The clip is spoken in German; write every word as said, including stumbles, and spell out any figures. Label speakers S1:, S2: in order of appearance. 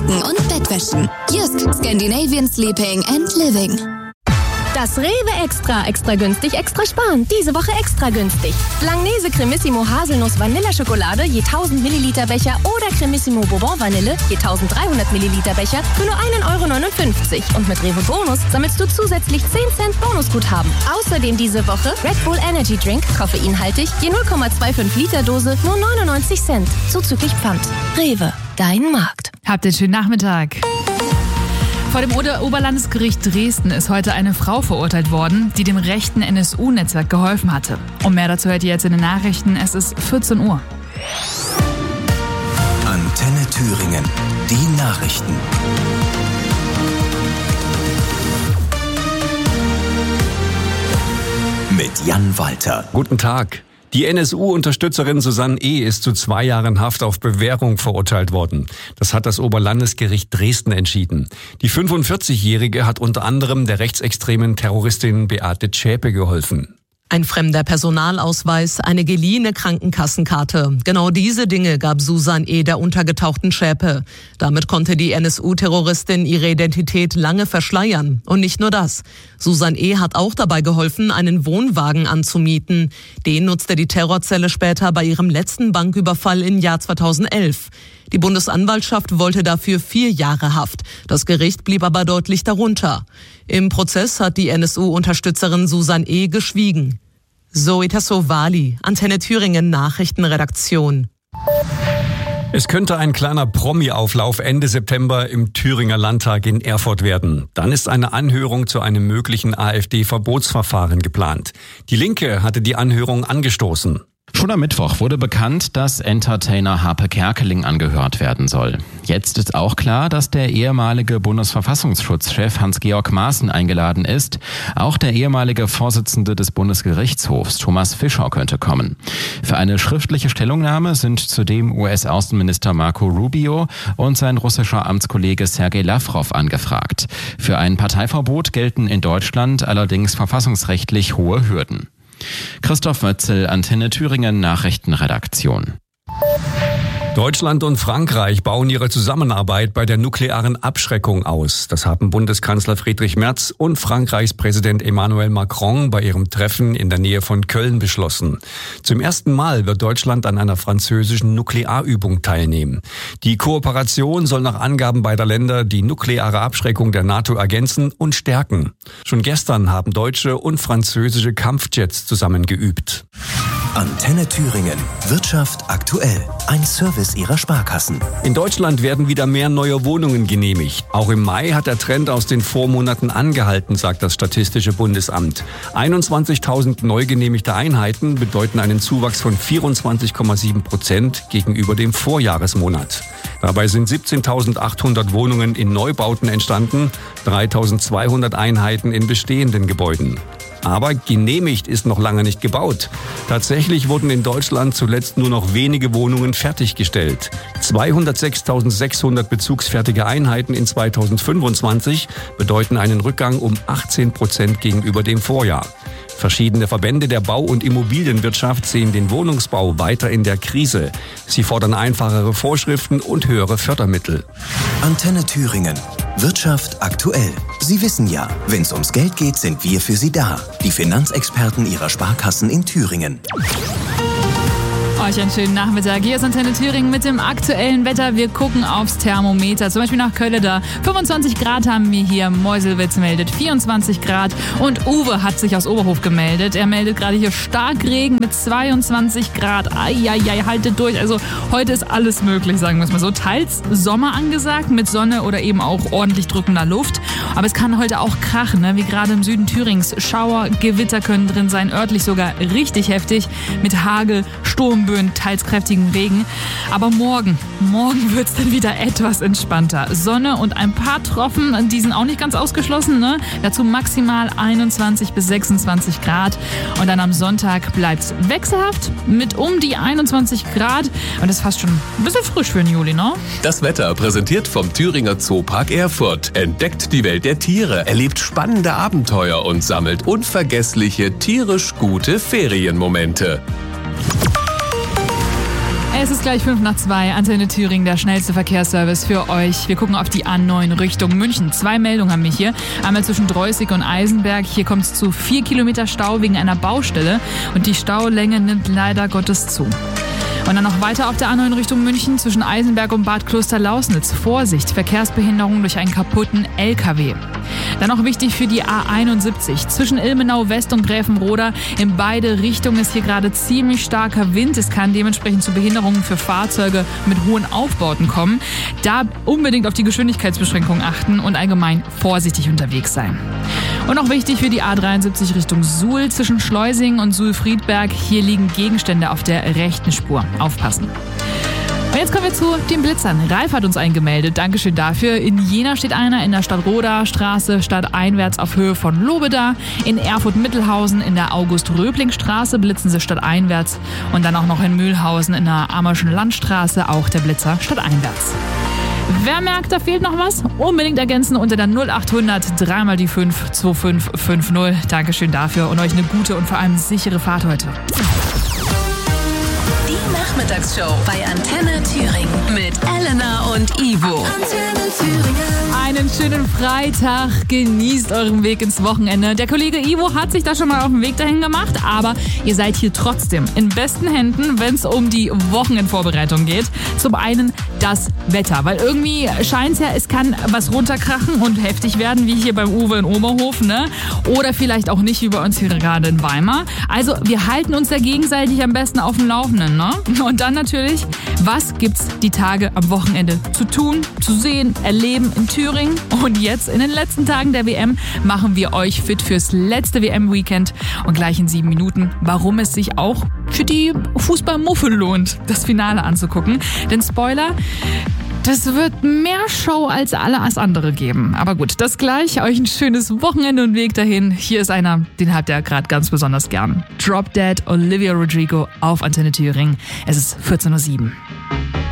S1: Decken und Bettwäschen. Jysk, Scandinavian Sleeping and Living.
S2: Das Rewe Extra. Extra günstig, extra sparen. Diese Woche extra günstig. Langnese Cremissimo Haselnuss Vanilleschokolade je tausend Milliliter Becher oder Cremissimo Bourbon Vanille je eintausenddreihundert Milliliter Becher für nur ein Euro neunundfünfzig. Und mit Rewe Bonus sammelst du zusätzlich zehn Cent Bonusguthaben. Außerdem diese Woche Red Bull Energy Drink, koffeinhaltig, je null Komma fünfundzwanzig Liter Dose, nur neunundneunzig Cent. Zuzüglich Pfand. Rewe, dein Markt.
S3: Habt einen schönen Nachmittag. Vor dem Ober- Oberlandesgericht Dresden ist heute eine Frau verurteilt worden, die dem rechten N S U-Netzwerk geholfen hatte. Und mehr dazu hört ihr jetzt in den Nachrichten. Es ist vierzehn Uhr.
S4: Antenne Thüringen. Die Nachrichten. Mit Jan Walter.
S5: Guten Tag. Die N S U-Unterstützerin Susanne E. ist zu zwei Jahren Haft auf Bewährung verurteilt worden. Das hat das Oberlandesgericht Dresden entschieden. Die fünfundvierzigjährige hat unter anderem der rechtsextremen Terroristin Beate Zschäpe geholfen.
S6: Ein fremder Personalausweis, eine geliehene Krankenkassenkarte. Genau diese Dinge gab Susanne E. der untergetauchten Zschäpe. Damit konnte die N S U-Terroristin ihre Identität lange verschleiern. Und nicht nur das. Susanne E. hat auch dabei geholfen, einen Wohnwagen anzumieten. Den nutzte die Terrorzelle später bei ihrem letzten Banküberfall im Jahr zweitausendelf. Die Bundesanwaltschaft wollte dafür vier Jahre Haft. Das Gericht blieb aber deutlich darunter. Im Prozess hat die N S U-Unterstützerin Susanne E. geschwiegen. Zoe Tassovali, Antenne Thüringen Nachrichtenredaktion.
S5: Es könnte ein kleiner Promi-Auflauf Ende September im Thüringer Landtag in Erfurt werden. Dann ist eine Anhörung zu einem möglichen AfD-Verbotsverfahren geplant. Die Linke hatte die Anhörung angestoßen.
S7: Schon am Mittwoch wurde bekannt, dass Entertainer Harpe Kerkeling angehört werden soll. Jetzt ist auch klar, dass der ehemalige Bundesverfassungsschutzchef Hans-Georg Maaßen eingeladen ist. Auch der ehemalige Vorsitzende des Bundesgerichtshofs, Thomas Fischer, könnte kommen. Für eine schriftliche Stellungnahme sind zudem U S-Außenminister Marco Rubio und sein russischer Amtskollege Sergei Lavrov angefragt. Für ein Parteiverbot gelten in Deutschland allerdings verfassungsrechtlich hohe Hürden. Christoph Mötzel, Antenne Thüringen Nachrichtenredaktion.
S5: Deutschland und Frankreich bauen ihre Zusammenarbeit bei der nuklearen Abschreckung aus. Das haben Bundeskanzler Friedrich Merz und Frankreichs Präsident Emmanuel Macron bei ihrem Treffen in der Nähe von Köln beschlossen. Zum ersten Mal wird Deutschland an einer französischen Nuklearübung teilnehmen. Die Kooperation soll nach Angaben beider Länder die nukleare Abschreckung der NATO ergänzen und stärken. Schon gestern haben deutsche und französische Kampfjets zusammen geübt.
S4: Antenne Thüringen. Wirtschaft aktuell. Ein Service ihrer Sparkassen.
S5: In Deutschland werden wieder mehr neue Wohnungen genehmigt. Auch im Mai hat der Trend aus den Vormonaten angehalten, sagt das Statistische Bundesamt. einundzwanzigtausend neu genehmigte Einheiten bedeuten einen Zuwachs von vierundzwanzig Komma sieben Prozent gegenüber dem Vorjahresmonat. Dabei sind siebzehntausendachthundert Wohnungen in Neubauten entstanden, dreitausendzweihundert Einheiten in bestehenden Gebäuden. Aber genehmigt ist noch lange nicht gebaut. Tatsächlich wurden in Deutschland zuletzt nur noch wenige Wohnungen fertiggestellt. zweihundertsechstausendsechshundert bezugsfertige Einheiten in zweitausendfünfundzwanzig bedeuten einen Rückgang um achtzehn Prozent gegenüber dem Vorjahr. Verschiedene Verbände der Bau- und Immobilienwirtschaft sehen den Wohnungsbau weiter in der Krise. Sie fordern einfachere Vorschriften und höhere Fördermittel.
S4: Antenne Thüringen. Wirtschaft aktuell. Sie wissen ja, wenn es ums Geld geht, sind wir für Sie da. Die Finanzexperten Ihrer Sparkassen in Thüringen.
S3: Euch einen schönen Nachmittag. Hier ist Antenne Thüringen mit dem aktuellen Wetter. Wir gucken aufs Thermometer. Zum Beispiel nach Köln da. fünfundzwanzig Grad haben wir hier. Meuselwitz meldet vierundzwanzig Grad. Und Uwe hat sich aus Oberhof gemeldet. Er meldet gerade hier Starkregen mit zweiundzwanzig Grad. Eieiei, haltet durch. Also heute ist alles möglich, sagen wir es mal so. Teils Sommer angesagt mit Sonne oder eben auch ordentlich drückender Luft. Aber es kann heute auch krachen, ne? Wie gerade im Süden Thürings. Schauer, Gewitter können drin sein. Örtlich sogar richtig heftig mit Hagel, Sturmböen, teils kräftigen Regen. Aber morgen, morgen wird es dann wieder etwas entspannter. Sonne und ein paar Tropfen, die sind auch nicht ganz ausgeschlossen. Ne? Dazu maximal einundzwanzig bis sechsundzwanzig Grad. Und dann am Sonntag bleibt es wechselhaft mit um die einundzwanzig Grad. Und das ist fast schon ein bisschen frisch für den Juli, ne?
S8: Das Wetter präsentiert vom Thüringer Zoopark Erfurt. Entdeckt die Welt der Tiere, erlebt spannende Abenteuer und sammelt unvergessliche, tierisch gute Ferienmomente.
S3: Es ist gleich fünf nach zwei. Antenne Thüringen, der schnellste Verkehrsservice für euch. Wir gucken auf die A neun Richtung München. Zwei Meldungen haben wir hier. Einmal zwischen Dreußig und Eisenberg. Hier kommt es zu vier Kilometer Stau wegen einer Baustelle. Und die Staulänge nimmt leider Gottes zu. Und dann noch weiter auf der A neun Richtung München zwischen Eisenberg und Bad Klosterlausnitz. Vorsicht, Verkehrsbehinderung durch einen kaputten L K W. Dann noch wichtig für die A einundsiebzig. Zwischen Ilmenau West und Gräfenroda in beide Richtungen ist hier gerade ziemlich starker Wind. Es kann dementsprechend zu Behinderungen für Fahrzeuge mit hohen Aufbauten kommen. Da unbedingt auf die Geschwindigkeitsbeschränkungen achten und allgemein vorsichtig unterwegs sein. Und noch wichtig für die A dreiundsiebzig Richtung Suhl zwischen Schleusingen und Suhl-Friedberg. Hier liegen Gegenstände auf der rechten Spur. Aufpassen. Und jetzt kommen wir zu den Blitzern. Ralf hat uns eingemeldet. Dankeschön dafür. In Jena steht einer in der Stadtroda Straße stadteinwärts auf Höhe von Lobeda. In Erfurt-Mittelhausen in der August-Röbling-Straße blitzen sie stadteinwärts. Und dann auch noch in Mühlhausen in der Ammerschen Landstraße auch der Blitzer stadteinwärts. Wer merkt, da fehlt noch was? Unbedingt ergänzen unter der null achthundert drei mal die fünf zwei fünf fünf null. Dankeschön dafür und euch eine gute und vor allem sichere Fahrt heute.
S1: Die Nachmittagsshow bei Antenne Thüringen mit Elena und Ivo. Antenne Thüringen.
S3: Einen schönen Freitag. Genießt euren Weg ins Wochenende. Der Kollege Ivo hat sich da schon mal auf den Weg dahin gemacht, aber ihr seid hier trotzdem in besten Händen, wenn es um die Wochenendvorbereitung geht. Zum einen das Wetter, weil irgendwie scheint es ja, es kann was runterkrachen und heftig werden, wie hier beim Uwe in Oberhof, ne? Oder vielleicht auch nicht, wie bei uns hier gerade in Weimar. Also wir halten uns da gegenseitig am besten auf dem Laufenden, ne? Und dann natürlich, was gibt's die Tage am Wochenende zu tun, zu sehen, erleben in Thüringen? Und jetzt in den letzten Tagen der W M machen wir euch fit fürs letzte W M-Weekend und gleich in sieben Minuten, warum es sich auch für die Fußballmuffel lohnt, das Finale anzugucken. Denn Spoiler, das wird mehr Show als alles andere geben. Aber gut, das gleich. Euch ein schönes Wochenende und Weg dahin. Hier ist einer, den habt ihr gerade ganz besonders gern. Drop Dead, Olivia Rodrigo auf Antenne Thüringen. Es ist vierzehn Uhr sieben.